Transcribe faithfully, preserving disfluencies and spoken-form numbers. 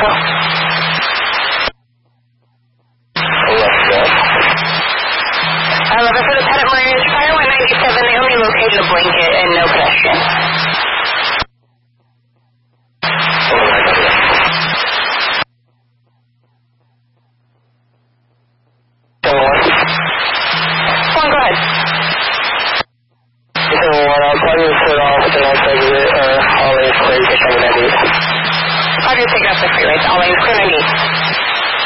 Echo. eleven for the Pettit Myers, Fire one ninety-seven, they only located a blanket and no pedestrian. One, go ahead. So what I'll tell you is put off the next exit, uh, all lanes clear, you can show me that eight. I'll just take it off the freeway, all lanes clear ninety-eight.